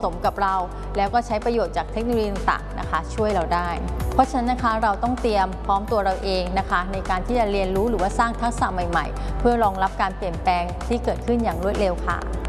สมกับเราแล้วก็ใช้ประโยชน์จากเทคโนโลยีต่างๆนะคะช่วยเราได้เพราะฉะนั้นนะคะเราต้องเตรียมพร้อมตัวเราเองนะคะในการที่จะเรียนรู้หรือว่าสร้างทักษะใหม่ๆเพื่อรองรับการเปลี่ยนแปลงที่เกิดขึ้นอย่างรวดเร็วค่ะ